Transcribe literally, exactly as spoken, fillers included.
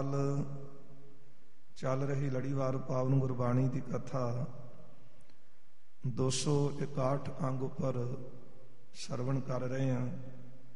ਚੱਲ ਰਹੀ ਲੜੀਵਾਰ ਪਾਵਨ ਗੁਰਬਾਣੀ ਦੀ ਕਥਾ ਦੋ ਸੌ ਇਕਾਹਠ ਅੰਗ ਉੱਪਰ ਸਰਵਣ ਕਰ ਰਹੇ ਹਾਂ।